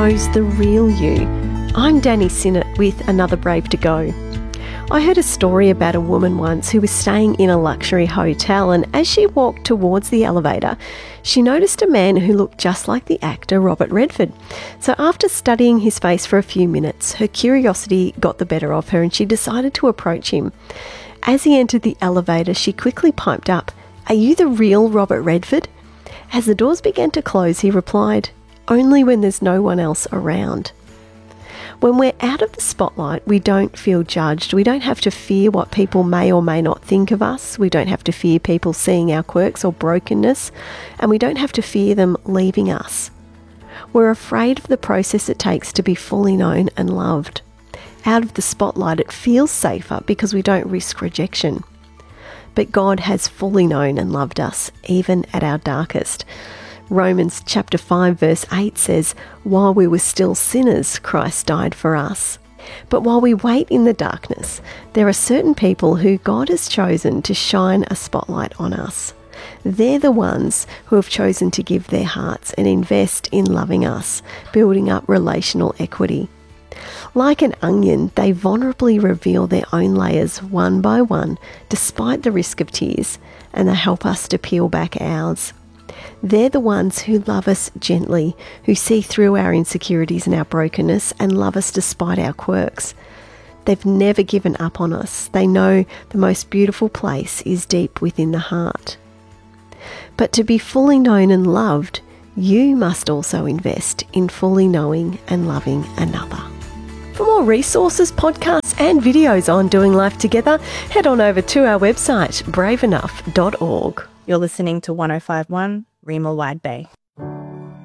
knows the real you? I'm Danny Sinnott with Another Brave to Go. I heard a story about a woman once who was staying in a luxury hotel, and as she walked towards the elevator, she noticed a man who looked just like the actor Robert Redford. So after studying his face for a few minutes, her curiosity got the better of her and she decided to approach him. As he entered the elevator, she quickly piped up, "Are you the real Robert Redford?" As the doors began to close, he replied, "Only when there's no one else around." When we're out of the spotlight, we don't feel judged. We don't have to fear what people may or may not think of us. We don't have to fear people seeing our quirks or brokenness, and we don't have to fear them leaving us. We're afraid of the process it takes to be fully known and loved. Out of the spotlight, it feels safer because we don't risk rejection. But God has fully known and loved us, even at our darkest. Romans chapter 5 verse 8 says, "While we were still sinners, Christ died for us." But while we wait in the darkness, there are certain people who God has chosen to shine a spotlight on us. They're the ones who have chosen to give their hearts and invest in loving us, building up relational equity. Like an onion, they vulnerably reveal their own layers one by one, despite the risk of tears, and they help us to peel back ours. They're the ones who love us gently, who see through our insecurities and our brokenness and love us despite our quirks. They've never given up on us. They know the most beautiful place is deep within the heart. But to be fully known and loved, you must also invest in fully knowing and loving another. For more resources, podcasts and videos on doing life together, head on over to our website, braveenough.org. You're listening to 105.1 Rima Wide Bay.